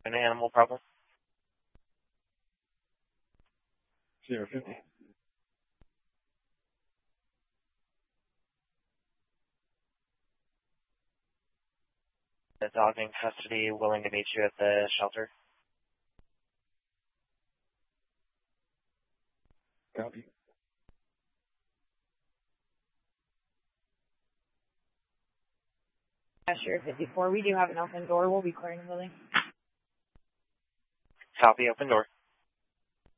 An animal problem? 050. The dog in custody willing to meet you at the shelter? Copy. Sure, 54. We do have an open door. We'll be clearing the building. Copy, open door.